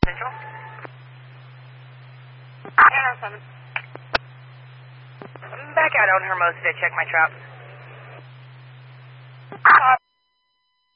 Central. 907. Back out on Hermosa to check my trap.